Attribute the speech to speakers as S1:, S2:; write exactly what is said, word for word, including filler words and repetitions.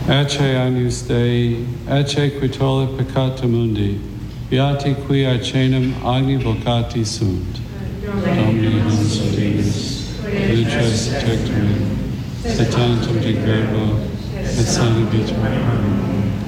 S1: Ecce agnus Dei, ecce quitola peccata mundi, beati qui arcenum agni vocati sunt. Domini non sodimus, luces tectum, et tantum de verbo, et sanabitur.